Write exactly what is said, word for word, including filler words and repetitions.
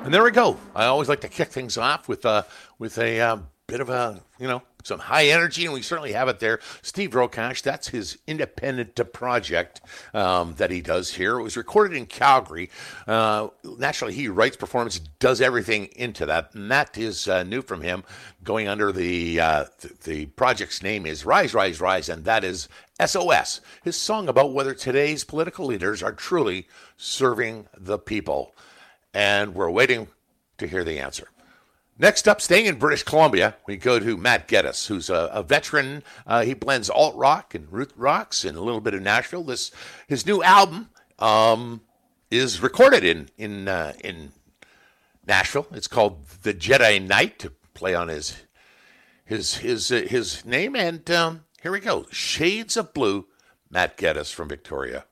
And there we go. I always like to kick things off with a with a uh, bit of a you know some high energy, and we certainly have it there. Steve Rokash, that's his independent project um, that he does here. It was recorded in Calgary. Uh, naturally, he writes, performs, does everything into that, and that is uh, new from him. Going under the, uh, the the project's name is Rise, Rise, Rise, and that is S O S. His song about whether today's political leaders are truly serving the people. And we're waiting to hear the answer. Next up, staying in British Columbia, we go to Matt Geddes, who's a, a veteran. Uh, he blends alt rock and root rocks and a little bit of Nashville. This his new album um, is recorded in in uh, in Nashville. It's called The Jedi Knight, to play on his his his uh, his name. And um, here we go, Shades of Blue. Matt Geddes from Victoria.